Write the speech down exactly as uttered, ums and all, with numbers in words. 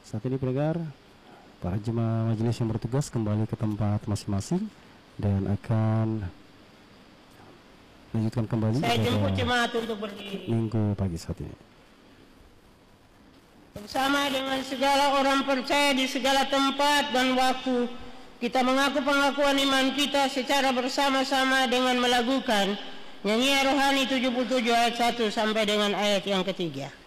Saat ini pendengar, para jemaah majelis yang bertugas kembali ke tempat masing-masing dan akan lanjutkan kembali Saya jemput jemaat untuk berdiri. Minggu pagi saat ini. Bersama dengan segala orang percaya di segala tempat dan waktu, kita mengaku pengakuan iman kita secara bersama-sama dengan melakukan nyanyian rohani tujuh puluh tujuh ayat satu sampai dengan ayat yang ketiga.